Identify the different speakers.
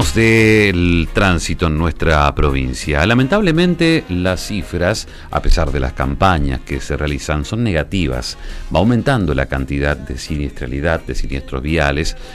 Speaker 1: Hablamos del tránsito en nuestra provincia. Lamentablemente las cifras, a pesar de las campañas que se realizan, son negativas. Va aumentando la cantidad de siniestralidad, de siniestros viales,